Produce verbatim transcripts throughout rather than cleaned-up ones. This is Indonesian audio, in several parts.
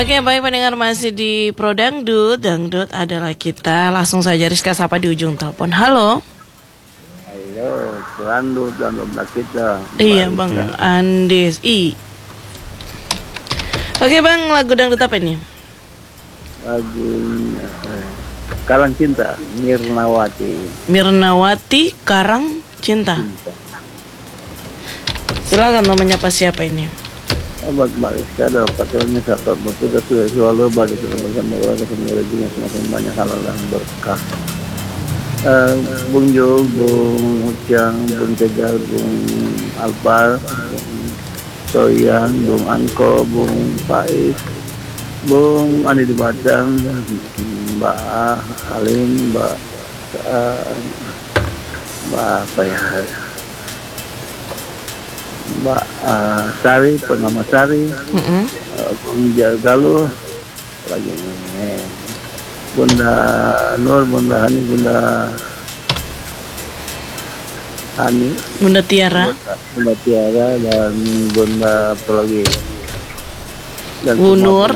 Oke, baik pendengar, masih di Pro Dangdut. Dangdut adalah kita. Langsung saja Rizka sapa di ujung telepon. Halo. Halo, Dangdut dan lomba kita. Iya, Bang Andis. I. Oke, Bang, lagu dangdut apa ini? Lagu eh, Karang Cinta, Mirnawati. Mirnawati, Karang Cinta. Cinta. Silakan, mau menyapa siapa ini? Abad Mbak Rizka ada pacarnya satu betul sudah selalu bagi bersama keluarga kemudian semakin banyak halal dan berkah. Uh, Bung Jo, Bung Ucang, Bung Tegal, Bung Alpar, Bung Soyan, Bung Angko, Bung Faiz, Bung Ani di Badang, Mbak Halim, Mbak uh, Mbak apa ya? Mbak uh, Sari, Purnama Sari, mm-hmm. uh, Bung Jagaluh, lagi ini, Bunda Nur, Bunda Hani, Bunda Hani, Bunda Tiara, Bunda, Bunda Tiara, dan Bunda apa lagi? Dan Bu Nur.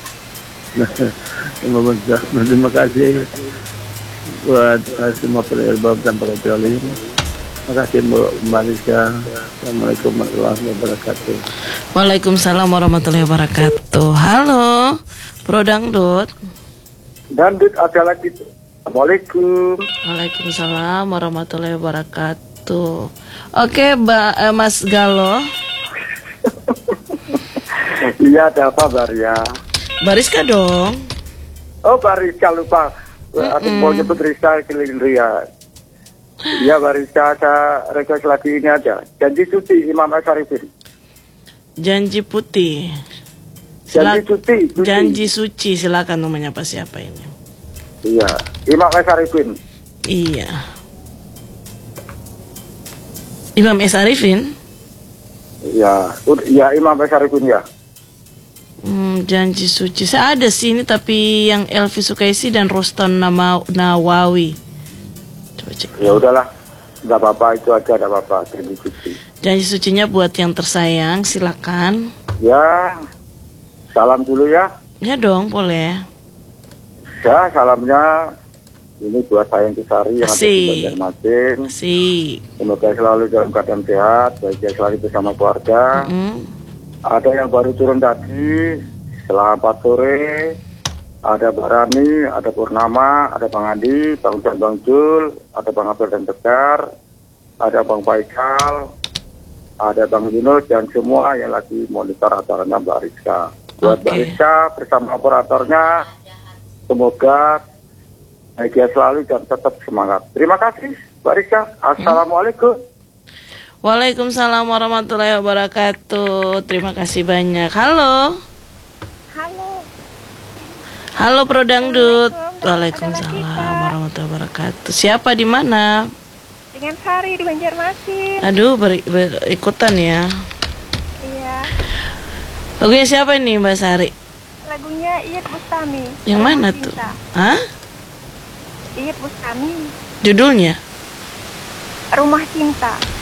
Terima kasih buat uh, semua penerbang tanpa kecuali. Terima kasih Mbak Rizka. Assalamualaikum warahmatullahi wabarakatuh. Waalaikumsalam warahmatullahi wabarakatuh. Halo, Pro Dangdut. Dangdut ada lagi. Assalamualaikum. Waalaikumsalam warahmatullahi wabarakatuh. Oke, Mbak eh, Mas Galo. Iya, ada apa Baria? Bariska dong. Oh, Bariska lupa. Aku mau nyebut Rizka Kilindria. Iya, Bariska, saya request lagi ini aja. Janji Suci, Imam Asarifin. Janji Putih. Janji Suci. Suci. Janji Suci, silakan namanya apa siapa ini? Iya, Imam Asarifin. Iya. Imam S. Arifin? Iya, iya Imam Asarifin ya. Hmm, Janji Suci. Saya ada sih ini, tapi yang Elvi Sukaisi dan Ruston Nama Nawawi. Coba cek. Ya udahlah, nggak apa-apa, itu aja, nggak apa-apa. Janji Suci. Janji Sucinya buat yang tersayang, silakan. Ya, salam dulu ya. Ya dong, boleh. Ya, salamnya ini buat sayang Kisari yang ada di Banjarmasin. Asik. Semoga selalu dalam keadaan sehat, bahagia selalu bersama keluarga. Mm-hmm. Ada yang baru turun tadi, selamat sore. Ada Barani, ada Purnama, ada Bang Andi, Bang Jan, Bang Jul, ada Bang Abel dan Tegar, ada Bang Faisal, ada Bang Yunus, dan semua yang lagi monitor acaranya Mbak Rizka. Buat Okay. Mbak Rizka bersama operatornya, semoga bahagia selalu dan tetap semangat. Terima kasih Mbak Rizka. Assalamualaikum. Waalaikumsalam warahmatullahi wabarakatuh. Terima kasih banyak. Halo. Halo. Halo Pro Dangdut. Waalaikumsalam warahmatullahi wabarakatuh. Siapa di mana? Dengan Sari di Banjarmasin. Aduh, ber, ber, ikutan ya. Iya. Lagunya siapa ini Mbak Sari? Lagunya Iyeth Bustami. Yang Rumah mana Cinta. tuh? Hah? Iyeth Bustami. Judulnya? Rumah Cinta.